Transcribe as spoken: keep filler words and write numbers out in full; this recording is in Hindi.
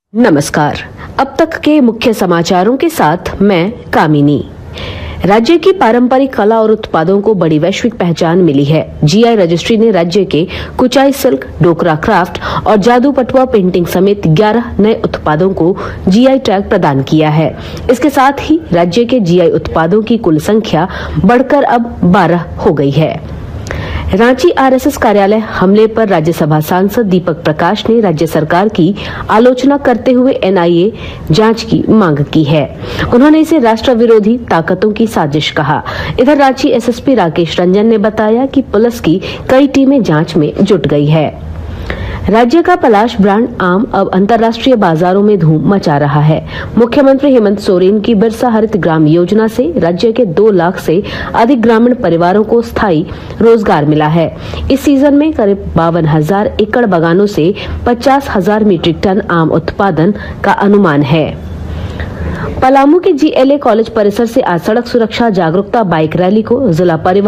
नमस्कार। अब तक के मुख्य समाचारों के साथ मैं कामिनी। राज्य की पारंपरिक कला और उत्पादों को बड़ी वैश्विक पहचान मिली है। जीआई रजिस्ट्री ने राज्य के कुचाई सिल्क, डोकरा क्राफ्ट और जादू पटुआ पेंटिंग समेत ग्यारह नए उत्पादों को जीआई टैग प्रदान किया है। इसके साथ ही राज्य के जीआई उत्पादों की कुल संख्या बढ़कर अब बारह हो गई है। रांची आरएसएस कार्यालय हमले पर राज्यसभा सांसद दीपक प्रकाश ने राज्य सरकार की आलोचना करते हुए एनआईए जांच की मांग की है। उन्होंने इसे राष्ट्र विरोधी ताकतों की साजिश कहा। इधर रांची एसएसपी राकेश रंजन ने बताया कि पुलिस की कई टीमें जांच में जुट गई है। राज्य का पलाश ब्रांड आम अब अंतर्राष्ट्रीय बाजारों में धूम मचा रहा है। मुख्यमंत्री हेमंत सोरेन की बिरसा हरित ग्राम योजना से राज्य के दो लाख से अधिक ग्रामीण परिवारों को स्थायी रोजगार मिला है। इस सीजन में करीब बावन हजार एकड़ बागानों से पचास हजार मीट्रिक टन आम उत्पादन का अनुमान है। पलामू के जीएलए कॉलेज परिसर से आज सड़क सुरक्षा जागरूकता बाइक रैली को जिला परिवहन